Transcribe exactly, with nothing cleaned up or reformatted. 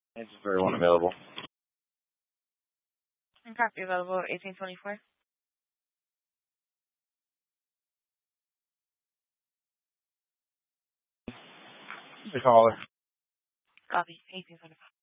It's very one available. And copy available eighteen twenty-four. The caller. Copy eighteen twenty-four.